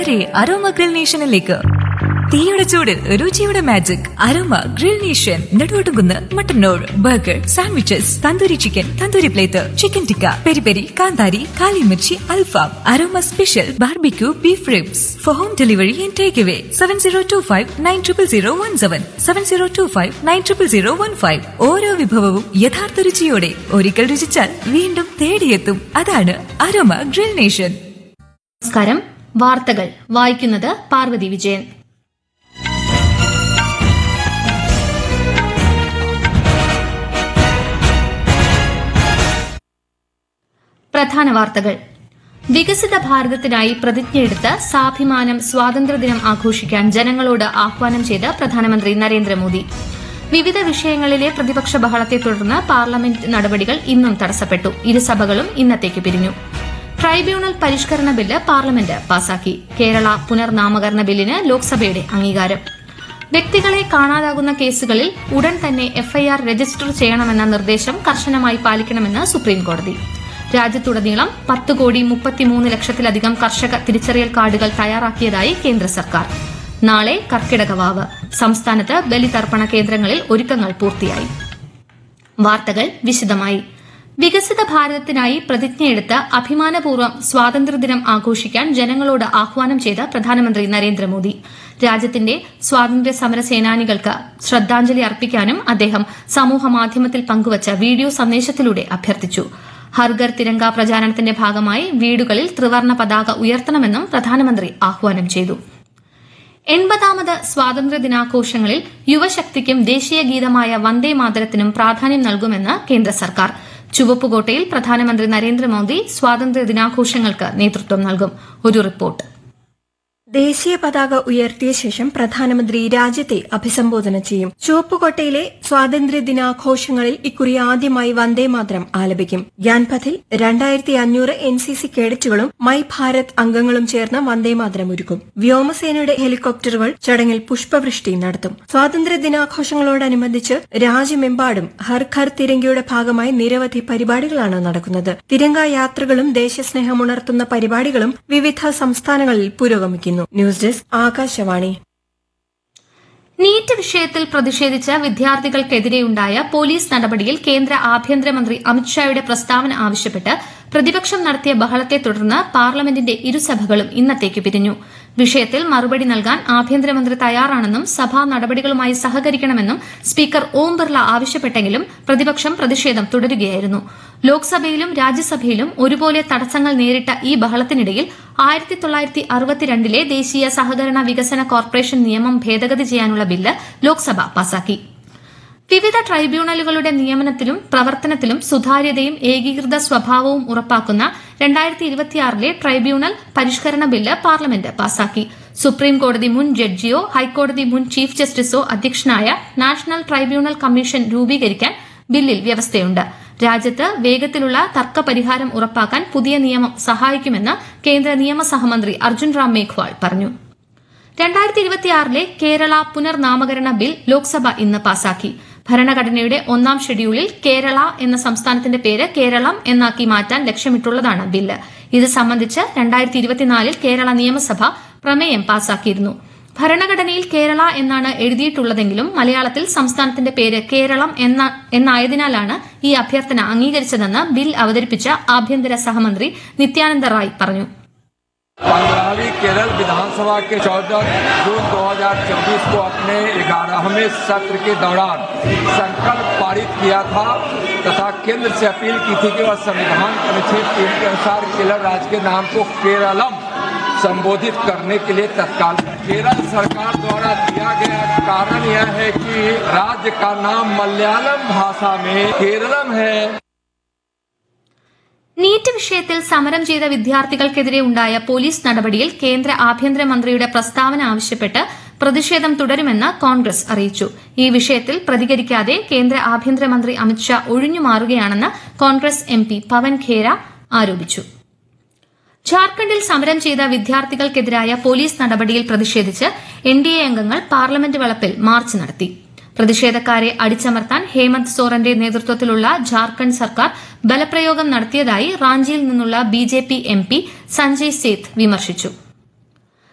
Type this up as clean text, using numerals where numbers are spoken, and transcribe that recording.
നേരെ aroma grill നേഷനിലേക്ക്. തീയുടെ ചൂടിൽ രുചിയുടെ magic aroma grill nation. Neduvattukunnu, Mattannur. Burger, sandwiches, tandoori chicken, tandoori plate, chicken tikka, peri peri, കാന്താരി, കാലിമിർച്ചി, അൽഫാം, aroma special barbecue beef ribs. Four home delivery and take away 7025900017, 7025900015. ഓരോ വിഭവവും യഥാർത്ഥ രുചിയോടെ ഒരിക്കൽ രുചിച്ചാൽ വീണ്ടും തേടിയെത്തും. അതാണ് അരോമ ഗ്രിൽ നേഷൻ. നമസ്കാരം. വാർത്തകൾ വായിക്കുന്നത് പാർവതി വിജയൻ. പ്രധാന വാർത്തകൾ. വികസിത ഭാരതത്തിനായി പ്രതിജ്ഞയെടുത്ത് സ്വാഭിമാനം സ്വാതന്ത്ര്യദിനം ആഘോഷിക്കാൻ ജനങ്ങളോട് ആഹ്വാനം ചെയ്ത് പ്രധാനമന്ത്രി നരേന്ദ്രമോദി. വിവിധ വിഷയങ്ങളിലെ പ്രതിപക്ഷ ബഹളത്തെ തുടർന്ന് പാർലമെന്റ് നടപടികൾ ഇന്നും തടസ്സപ്പെട്ടു. ഇരുസഭകളും ഇന്നത്തേക്ക് പിരിഞ്ഞു. ട്രൈബ്യൂണൽ പരിഷ്കരണ ബില്ല് പാർലമെന്റ് പാസാക്കി. കേരള പുനർനാമകരണ ബില്ലിന് ലോക്സഭയുടെ അംഗീകാരം. വ്യക്തികളെ കാണാതാകുന്ന കേസുകളിൽ ഉടൻ തന്നെ എഫ്ഐആർ രജിസ്റ്റർ ചെയ്യണമെന്ന നിർദ്ദേശം കർശനമായി പാലിക്കണമെന്ന് സുപ്രീംകോടതി. രാജ്യത്തുടനീളം 10,33,00,000-ലധികം കർഷക തിരിച്ചറിയൽ കാർഡുകൾ തയ്യാറാക്കിയതായി കേന്ദ്ര സർക്കാർ. നാളെ കർക്കിടകവാവ്. സംസ്ഥാനത്ത് ബലിതർപ്പണ കേന്ദ്രങ്ങളിൽ ഒരുക്കങ്ങൾ പൂർത്തിയായി. വാർത്തകൾ വിശദമായി. വികസിത ഭാരതത്തിനായി പ്രതിജ്ഞയെടുത്ത് അഭിമാനപൂർവ്വം സ്വാതന്ത്ര്യദിനം ആഘോഷിക്കാൻ ജനങ്ങളോട് ആഹ്വാനം ചെയ്ത് പ്രധാനമന്ത്രി നരേന്ദ്രമോദി. രാജ്യത്തിന്റെ സ്വാതന്ത്ര്യ സമര സേനാനികൾക്ക് ശ്രദ്ധാഞ്ജലി അർപ്പിക്കാനും അദ്ദേഹം സമൂഹമാധ്യമത്തിൽ പങ്കുവച്ച വീഡിയോ സന്ദേശത്തിലൂടെ അഭ്യർത്ഥിച്ചു. ഹർഘർ തിരങ്ക പ്രചാരണത്തിന്റെ ഭാഗമായി വീടുകളിൽ ത്രിവർണ്ണ പതാക ഉയർത്തണമെന്നും പ്രധാനമന്ത്രി ആഹ്വാനം ചെയ്തു. 80ാമത് സ്വാതന്ത്ര്യദിനാഘോഷങ്ങളിൽ യുവശക്തിക്കും ദേശീയ ഗീതമായ വന്ദേ മാതരത്തിനും പ്രാധാന്യം നൽകുമെന്ന് കേന്ദ്ര സർക്കാർ. ചുവപ്പുകോട്ടയിൽ പ്രധാനമന്ത്രി നരേന്ദ്രമോദി സ്വാതന്ത്ര്യദിനാഘോഷങ്ങൾക്ക് നേതൃത്വം നൽകും. ഒരു റിപ്പോർട്ട്. ദേശീയ പതാക ഉയർത്തിയ ശേഷം പ്രധാനമന്ത്രി രാജ്യത്തെ അഭിസംബോധന ചെയ്യും. ചുവപ്പുകോട്ടയിലെ സ്വാതന്ത്ര്യ ദിനാഘോഷങ്ങളിൽ ഇക്കുറി ആദ്യമായി വന്ദേമാതരം ആലപിക്കും. ഗ്യാൻപഥിൽ 2500 NCC കേഡറ്റുകളും മൈ ഭാരത് അംഗങ്ങളും ചേർന്ന് വന്ദേമാതരം ഒരുക്കും. വ്യോമസേനയുടെ ഹെലികോപ്റ്ററുകൾ ചടങ്ങിൽ പുഷ്പവൃഷ്ടി നടത്തും. സ്വാതന്ത്ര്യ ദിനാഘോഷങ്ങളോടനുബന്ധിച്ച് രാജ്യമെമ്പാടും ഹർ ഘർ തിരങ്കയുടെ ഭാഗമായി നിരവധി പരിപാടികളാണ് നടക്കുന്നത്. തിരങ്ക യാത്രകളും ദേശസ്നേഹമുണർത്തുന്ന പരിപാടികളും വിവിധ സംസ്ഥാനങ്ങളിൽ പുരോഗമിക്കുന്നു. News desk Akashvani. നീറ്റ് വിഷയത്തിൽ പ്രതിഷേധിച്ച് വിദ്യാർത്ഥികൾക്കെതിരെയുണ്ടായ പോലീസ് നടപടിയിൽ കേന്ദ്ര ആഭ്യന്തരമന്ത്രി അമിത്ഷായുടെ പ്രസ്താവന ആവശ്യപ്പെട്ട് പ്രതിപക്ഷം നടത്തിയ ബഹളത്തെ തുടർന്ന് പാർലമെന്റിന്റെ ഇരുസഭകളും ഇന്നത്തേക്ക് പിരിഞ്ഞു. വിഷയത്തിൽ മറുപടി നൽകാൻ ആഭ്യന്തരമന്ത്രി തയ്യാറാണെന്നും സഭാ നടപടികളുമായി സഹകരിക്കണമെന്നും സ്പീക്കർ ഓം ബിർള ആവശ്യപ്പെട്ടെങ്കിലും പ്രതിപക്ഷം പ്രതിഷേധം തുടരുകയായിരുന്നു. ലോക്സഭയിലും രാജ്യസഭയിലും ഒരുപോലെ തടസ്സങ്ങൾ നേരിട്ട ഈ ബഹളത്തിനിടയിൽ 1962 ദേശീയ സഹകരണ വികസന കോർപ്പറേഷൻ നിയമം ഭേദഗതി ചെയ്യാനുള്ള ബില്ല് ലോക്സഭ പാസാക്കി. വിവിധ ട്രൈബ്യൂണലുകളുടെ നിയമനത്തിലും പ്രവർത്തനത്തിലും സുതാര്യതയും ഏകീകൃത സ്വഭാവവും ഉറപ്പാക്കുന്ന 2026 ട്രൈബ്യൂണൽ പരിഷ്കരണ ബില്ല് പാർലമെന്റ് പാസാക്കി. സുപ്രീംകോടതി മുൻ ജഡ്ജിയോ ഹൈക്കോടതി മുൻ ചീഫ് ജസ്റ്റിസോ അധ്യക്ഷനായ നാഷണൽ ട്രൈബ്യൂണൽ കമ്മീഷൻ രൂപീകരിക്കാൻ ബില്ലിൽ വ്യവസ്ഥയുണ്ട്. രാജ്യത്ത് വേഗത്തിലുള്ള തർക്ക പരിഹാരം ഉറപ്പാക്കാൻ പുതിയ നിയമം സഹായിക്കുമെന്ന് കേന്ദ്ര നിയമസഹമന്ത്രി അർജുൻ റാം മേഘ്വാൾ പറഞ്ഞു. 2026 കേരള പുനർനാമകരണ ബിൽ ലോക്സഭ ഇന്ന് പാസാക്കി. ഭരണഘടനയുടെ 1ാം ഷെഡ്യൂളിൽ കേരള എന്ന സംസ്ഥാനത്തിന്റെ പേര് കേരളം എന്നാക്കി മാറ്റാൻ ലക്ഷ്യമിട്ടുള്ളതാണ് ബില്ല്. ഇത് സംബന്ധിച്ച് 2024 കേരള നിയമസഭ പ്രമേയം പാസാക്കിയിരുന്നു. ഭരണഘടനയിൽ കേരള എന്നാണ് എഴുതിയിട്ടുള്ളതെങ്കിലും മലയാളത്തിൽ സംസ്ഥാനത്തിന്റെ പേര് കേരളം എന്നായതിനാലാണ് ഈ അഭ്യർത്ഥന അംഗീകരിച്ചതെന്ന് ബിൽ അവതരിപ്പിച്ച ആഭ്യന്തര സഹമന്ത്രി നിത്യാനന്ദ റായ് പറഞ്ഞു. 15वीं केरल विधानसभा के 14 जून 2024 को अपने 11वें सत्र के दौरान संकल्प पारित किया था तथा केंद्र से अपील की थी कि वह संविधान अनुच्छेद 3 के अनुसार केरल राज्य के नाम को केरलम संबोधित करने के लिए तत्काल केरल सरकार द्वारा दिया गया कारण यह है कि राज्य का नाम मलयालम भाषा में केरलम है. നീറ്റ് വിഷയത്തിൽ സമരം ചെയ്ത വിദ്യാർത്ഥികൾക്കെതിരെ ഉണ്ടായ പോലീസ് നടപടിയിൽ കേന്ദ്ര ആഭ്യന്തരമന്ത്രിയുടെ പ്രസ്താവന ആവശ്യപ്പെട്ട് പ്രതിഷേധം തുടരുമെന്ന് കോൺഗ്രസ് അറിയിച്ചു. ഈ വിഷയത്തിൽ പ്രതികരിക്കാതെ കേന്ദ്ര ആഭ്യന്തരമന്ത്രി അമിത്ഷാ ഒഴിഞ്ഞുമാറുകയാണെന്ന് കോൺഗ്രസ് MP പവൻ ഖേര ആരോപിച്ചു. ഝാർഖണ്ഡിൽ സമരം ചെയ്ത വിദ്യാർത്ഥികൾക്കെതിരായ പോലീസ് നടപടിയിൽ പ്രതിഷേധിച്ച് NDA അംഗങ്ങൾ പാർലമെന്റ് വളപ്പിൽ മാർച്ച് നടത്തി. പ്രതിഷേധക്കാരെ അടിച്ചമർത്താൻ ഹേമന്ത് സോറന്റെ നേതൃത്വത്തിലുള്ള ഝാർഖണ്ഡ് സർക്കാർ ബലപ്രയോഗം നടത്തിയതായി റാഞ്ചിയിൽ നിന്നുള്ള BJP MP സഞ്ജയ് സേത്ത് വിമർശിച്ചു.